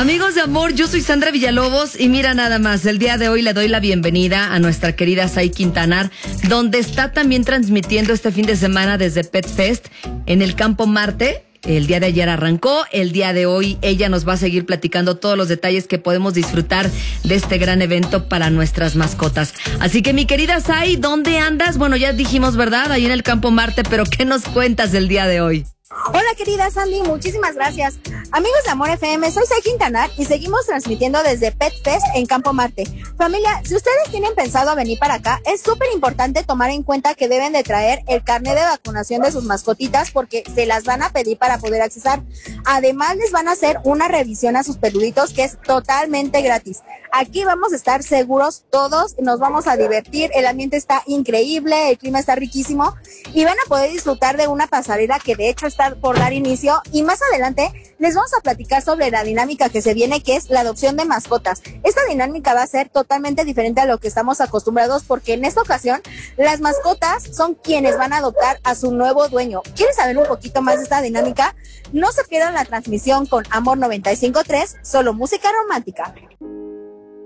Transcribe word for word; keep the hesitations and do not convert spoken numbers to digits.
Amigos de amor, yo soy Sandra Villalobos y mira nada más, el día de hoy le doy la bienvenida a nuestra querida Sai Quintanar, donde está también transmitiendo este fin de semana desde Pet Fest en el Campo Marte. El día de ayer arrancó, el día de hoy ella nos va a seguir platicando todos los detalles que podemos disfrutar de este gran evento para nuestras mascotas. Así que mi querida Sai, ¿dónde andas? Bueno, ya dijimos, ¿verdad? Ahí en el Campo Marte, pero ¿qué nos cuentas del día de hoy? Hola querida Sandy, muchísimas gracias. Amigos de Amor F M, soy Sai Quintanar y seguimos transmitiendo desde Pet Fest en Campo Marte. Familia, si ustedes tienen pensado venir para acá, es súper importante tomar en cuenta que deben de traer el carnet de vacunación de sus mascotitas porque se las van a pedir para poder accesar. Además les van a hacer una revisión a sus peluditos que es totalmente gratis. Aquí vamos a estar seguros todos, nos vamos a divertir, el ambiente está increíble, el clima está riquísimo y van a poder disfrutar de una pasarela que de hecho está por dar inicio, y más adelante les vamos a platicar sobre la dinámica que se viene, que es la adopción de mascotas. Esta dinámica va a ser totalmente diferente a lo que estamos acostumbrados porque en esta ocasión las mascotas son quienes van a adoptar a su nuevo dueño. ¿Quieres saber un poquito más de esta dinámica? No se pierdan la transmisión con Amor noventa y cinco punto tres, solo música romántica.